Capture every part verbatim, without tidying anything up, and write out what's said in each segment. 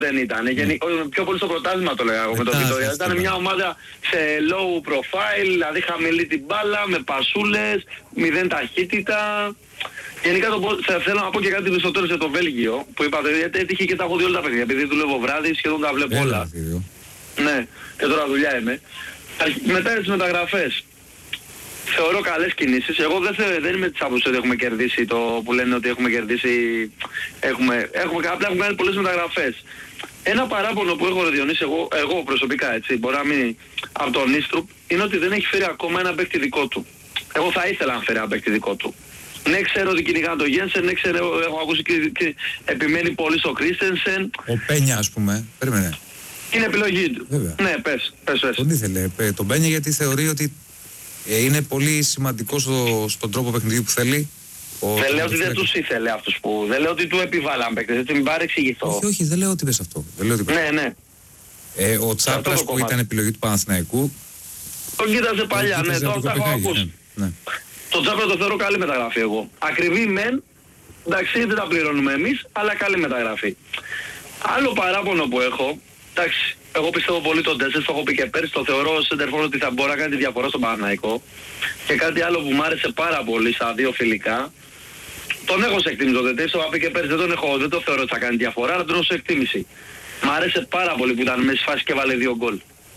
δεν ήταν. Mm. Πιο πολύ στο πρωτάθλημα το λέγαμε με τον Βιτόρια. Ήταν μια ομάδα σε low profile, δηλαδή χαμηλή την μπάλα, με πασούλες, μηδέν ταχύτητα. Γενικά το, θα, θέλω να πω και κάτι στο τέλος για το Βέλγιο που είπατε, γιατί έτυχε και τα έχω δει όλα τα παιδιά. Επειδή δουλεύω βράδυ, σχεδόν τα βλέπω όλα. Ναι, και τώρα δουλειά είμαι. Μετά τις μεταγραφές. Θεωρώ καλές κινήσεις. Εγώ δεν, θε, δεν είμαι της άποψης ότι έχουμε κερδίσει το που λένε ότι έχουμε κερδίσει. Έχουμε, έχουμε, απλά έχουμε κάνει πολλές μεταγραφές. Ένα παράπονο που έχω Διονύση εγώ, εγώ προσωπικά έτσι, μπορεί να μην από τον Νίστρουπ, είναι ότι δεν έχει φέρει ακόμα ένα παίκτη δικό του. Εγώ θα ήθελα να φέρει ένα παίκτη δικό του. Ναι, ξέρω ότι κυνηγάνε το Γένσεν, ναι, ξέρω, έχω ακούσει και, και επιμένει πολύ στο Κρίστενσεν. Ο Πένια, ας πούμε, περίμενε. Είναι επιλογή του. Βέβαια. Ναι, πες, πες, πες. Τον ήθελε τον Πένια γιατί θεωρεί ότι ε, είναι πολύ σημαντικό στο, στον τρόπο παιχνιδιού που θέλει. Ο, δεν λέω ότι δεν τους ήθελε αυτούς που... Δεν λέω ότι του επιβάλλαν παίκτες, έτσι μην παρεξηγηθώ. Όχι, όχι, δεν λέω ότι πες αυτό. Δεν λέω ότι πες. Ναι, ναι. Ε, ο Τσάπρας που ήταν επιλογή του Παναθηναϊκού. Τον κοίταζε παλιά, ναι, το έχω ακούσει. Ναι, ναι. Το Τσάπρα το θεωρώ καλή μεταγραφή εγώ. Ακριβή μεν, εντάξει δεν τα πληρώνουμε εμείς, αλλά καλή μεταγραφή. Άλλο παράπονο που έχω, εντάξει, εγώ πιστεύω πολύ τον Ντέσσερ, το έχω πει και πέρσι, το θεωρώ ως σεντερφόρ ότι θα μπορεί να κάνει τη διαφορά στον Παναθηναϊκό. Και κάτι άλλο που μου άρεσε πάρα πολύ στα δύο φιλικά, τον έχω σε εκτίμηση τον Ντέσσερ, το είχα πει και πέρσι, δεν τον έχω, δεν το θεωρώ ότι θα κάνει διαφορά, αλλά τον έχω σε εκτίμηση. Μ' άρεσε πάρα πολύ που ήταν μέσα στη φάση και βάλε δύο γκολ.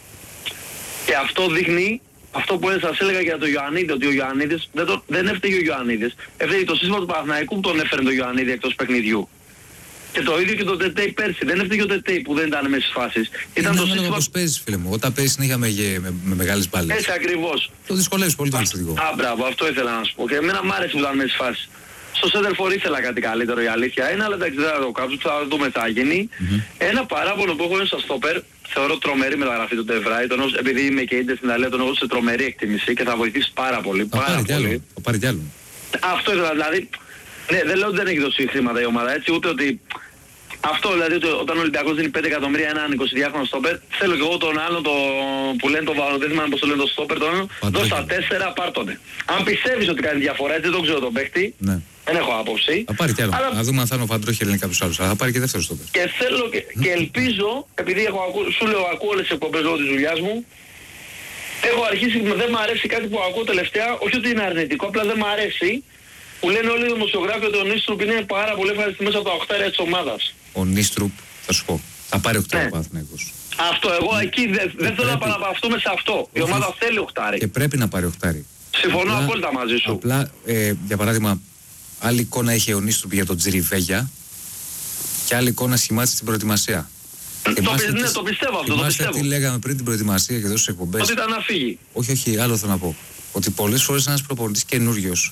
Και αυτό δείχνει αυτό που σας έλεγα για τον Ιωαννίδη, ότι ο Ιωαννίδης δεν, το, δεν έφταιγε ο Ιωαννίδης, έφταιγε το σύστημα του Παναθηναϊκού που τον έφερε τον Ιωαννίδη εκτός παιχνιδιού. Και το ίδιο και το Τετέι πέρσι. Δεν έφταιγε ο Τετέι που δεν ήταν μέσα στις φάσεις. Ήταν το σύστημα... πώς παίζεις φίλε μου. Όταν παίζεις συνέχεια με, με, με μεγάλες μπάλες. Έτσι ακριβώς. Το δυσκολεύεις πολύ το εξωτερικό. Α, μπράβο, αυτό ήθελα να σου πω. Και εμένα μ' άρεσε που ήταν μέσα στις φάσεις. Στο Σέντερφορ ήθελα κάτι καλύτερο, η αλήθεια είναι, αλλά εντάξει δεν θα το κάψω, θα δούμε τι θα γίνει. Mm-hmm. Ένα παράπονο που έχω είναι στο στόπερ, θεωρώ τρομερή μεταγραφή του Ντεβράι, επειδή είμαι και είτε στην Ιταλία, τον έχω σε τρομερή εκτίμηση και θα βοηθήσει πάρα πολύ. Θα πάρα πάρει πολύ. Θα πάρει κι άλλο. Αυτό ήθελα, δηλαδή, ναι, δεν λέω ότι δεν έχει δώσει χρήματα η ομάδα, έτσι, ούτε ότι... Αυτό δηλαδή ότι όταν ο Ολυμπιακός δίνει πέντε εκατομμύρια έναν εικοσιδυάχρονο στόπερ, θέλω και εγώ τον άλλο το, που λένε το δεν θυμάμαι πώς το λένε το στόπερ, τον άλλο, δώσ' τα τέσσερα, πάρτονε. Αν πιστεύεις ότι κάνει διαφορά, έτσι δεν τον ξέρω τον παίκτη, ναι. Δεν έχω άποψη. Θα πάρει κι άλλο. Αλλά... Να δούμε αν θα είναι ο Φαντρόχη ή κάποιος άλλος, αλλά θα πάρει και δεύτερο στόπερ. Και θέλω και, και ελπίζω, επειδή έχω ακού, σου λέω ακούω όλες τις εκπομπές λόγω της δουλειάς μου, έχω αρχίσει, δεν μου αρέσει κάτι που ακούω τελευταία, όχι ότι είναι αρνητικό, απλά δεν μου αρέσει, που λένε όλοι οι δημοσιογράφοι ότι ο Νίστρουπ είναι πάρα πολύ ευχαριστημένος από τα οχτάρια της ομάδας. Ο Νίστρουπ, θα σου πω, θα πάρει οχτάρια από Παναθηναϊκός. Αυτό, εγώ εκεί δεν δε θέλω να παραπαυτούμε σε αυτό. Η ομάδα θέλει οχτάρι. Και πρέπει να πάρει οχτάρι. Συμφωνώ απλά, απόλυτα μαζί σου. Απλά, ε, για παράδειγμα, άλλη εικόνα είχε ο Νίστρουπ για τον Τζιριβέγια και άλλη εικόνα σχημάτισε στην προετοιμασία. Το, πι, ναι, το πιστεύω αυτό, το πιστεύω. Τι λέγαμε πριν την προετοιμασία και εδώ στις εκπομπές. Ότι ήταν να φύγει. Όχι, όχι, άλλο θέλω να πω. Ότι πολλές φορές ένας προπονητής καινούριος,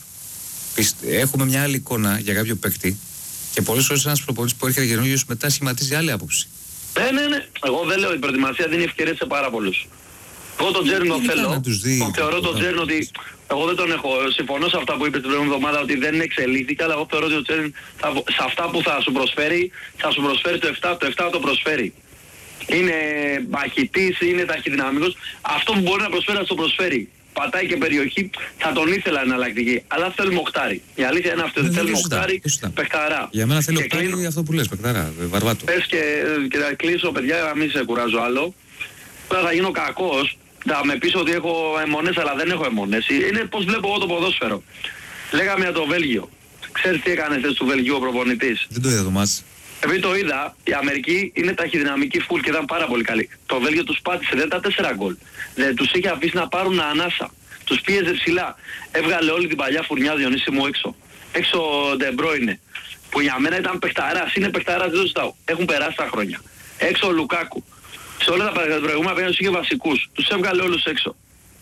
έχουμε μια άλλη εικόνα για κάποιο παίκτη και πολλές φορές ένας προπονητής που έρχεται καινούριος μετά σχηματίζει άλλη άποψη. Ναι, ναι, ναι. Εγώ δεν λέω η προετοιμασία δίνει ευκαιρίες σε πάρα πολλούς. Εγώ τον Τζέρν τον θέλω. Τον θεωρώ τον Τζέρν ότι εγώ δεν τον έχω. Συμφωνώ σε αυτά που είπε την προηγούμενη εβδομάδα ότι δεν εξελίχθηκε, αλλά εγώ θεωρώ ότι ο Τζέρν σε αυτά που θα σου προσφέρει, θα σου προσφέρει το επτά, το επτά το προσφέρει. Είναι μαχητής, είναι ταχυδυναμικός. Αυτό που μπορεί να προσφέρει θα το προσφέρει. Πατάει και περιοχή, θα τον ήθελα εναλλακτική. Αλλά θέλουμε οχτάρι. Η αλήθεια είναι αυτό ότι θέλουμε οχτάρι, παιχταρά. Για μένα θέλει οχτάρι κλείνω... αυτό που λες, παιχταρά, βαρβάτο. Πες και, και θα κλείσω παιδιά, να μην σε κουράζω άλλο. Τώρα θα γίνω κακός, θα με πεις ότι έχω αιμονές, αλλά δεν έχω αιμονές. Είναι πώς βλέπω εγώ το ποδόσφαιρο. Λέγαμε για το Βέλγιο. Ξέρεις τι έκανε χθες του Βελγίου ο προπονητής? Δεν το είδα το μάτς. Επειδή το είδα, η Αμερική είναι ταχυδυναμική φουλ και ήταν πάρα πολύ καλή. Το Βέλγιο τους πάτησε, δεν τα τέσσερα γκολ. Δεν τους είχε αφήσει να πάρουν ανάσα. Τους πίεζε ψηλά. Έβγαλε όλη την παλιά φουρνιά Διονύση μου έξω. Έξω ο Ντεμπρόινε. Που για μένα ήταν παιχταράς, είναι παιχταράς, δεν το ζητάω. Έχουν περάσει τα χρόνια. Έξω ο Λουκάκου. Σε όλα τα προηγούμενα παιδιά τους είχε βασικούς. Τους έβγαλε όλους έξω.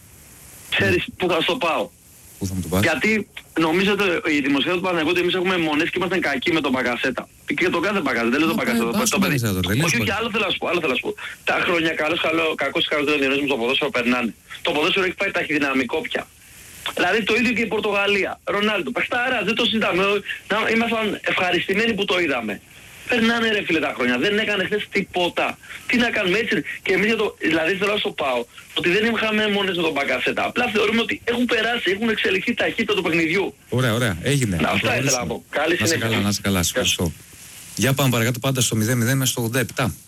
Ξέρεις που θα στο πάω? Πού θα μου το πας? Γιατί νομίζω ότι η δημοσιογράφη του Παναθηναϊκού ότι εμείς έχουμε μονές και είμαστε κακοί με τον Μπακασέτα. Και τον κάθε Μπακασέτα, δεν λέω τον Μπακασέτα. Το παιδί. Όχι, όχι, άλλο θέλω να σου πω, άλλο θέλω να σου πω. Τα χρόνια καλός, καλό, κακός και καλός δεν στο ποδόσφαιρο περνάνε. Το ποδόσφαιρο έχει πάει ταχυδυναμικό πια. Δηλαδή το ίδιο και η Πορτογαλία. Ρονάλντο, παιχτάρα, δεν το συζητάμε. Ήμασταν ευχαριστημένοι που το είδαμε. Περνάνε ρε φίλε τα χρόνια, δεν έκανε χθες τίποτα. Τι να κάνουμε έτσι? Και εμείς το, δηλαδή θέλω να σου πάω ότι δεν είχαμε μόνες με τον Μπακασέτα. Απλά θεωρούμε ότι έχουν περάσει, έχουν εξελιχθεί ταχύτητα του παιχνιδιού. Ωραία, ωραία, έγινε. Να, αυτά ήθελα να πω. Καλή συνέχεια. Να σε καλά, να σε καλά, ευχαριστώ. Για πάμε παρακάτω πάντα στο μηδέν μηδέν μέσα στο ογδόντα επτά.